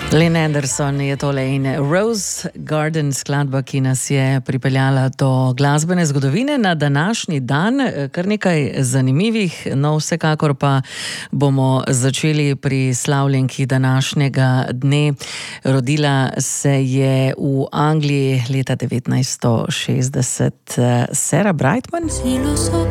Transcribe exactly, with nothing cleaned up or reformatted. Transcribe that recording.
Lynn Anderson je tole in Rose Garden, skladba, ki nas je pripeljala do glasbene zgodovine na današnji dan. Kar nekaj zanimivih, no vsekakor pa bomo začeli pri slavljenki današnjega dne. Rodila se je v Angliji leta devetnajststo šestdeset Sarah Brightman.